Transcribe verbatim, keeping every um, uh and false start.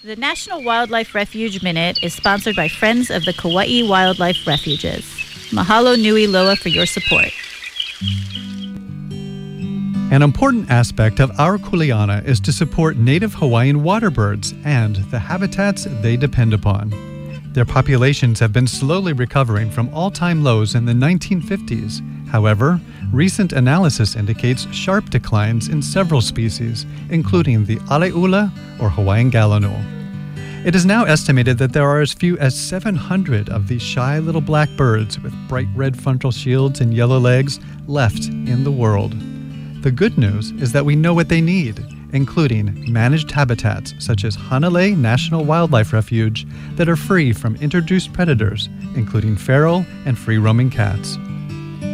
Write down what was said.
The National Wildlife Refuge Minute is sponsored by Friends of the Kauai Wildlife Refuges. Mahalo nui loa for your support. An important aspect of our kuleana is to support native Hawaiian waterbirds and the habitats they depend upon. Their populations have been slowly recovering from all-time lows in the nineteen fifties. However, recent analysis indicates sharp declines in several species, including the aleula or Hawaiian gallinule. It is now estimated that there are as few as seven hundred of these shy little black birds with bright red frontal shields and yellow legs left in the world. The good news is that we know what they need, including managed habitats such as Hanalei National Wildlife Refuge that are free from introduced predators, including feral and free-roaming cats.